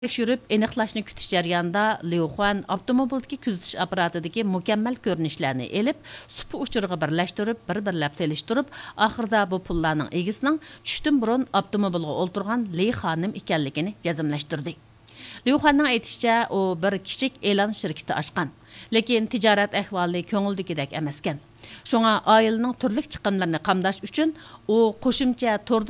Tekshirib aniqlashni kutish jarayonida Liu Xuan avtomobildagi kuzatish apparatidagi mukammal ko'rinishlarni elib, supi uchirg'i birlashtirib, bir-birlab selishtirib, oxirida bu pullarning egisining tushdan burun avtomobilga o'ltirgan Li xonim ekanligini jazmlashtirdi. Liu Xuanning aytishicha, u bir kichik e'lon shirkati ochgan, lekin tijorat ahvoli ko'ngildagidek emaskan. Shunga oilaning turli chiqimlarini qamdash uchun u qo'shimcha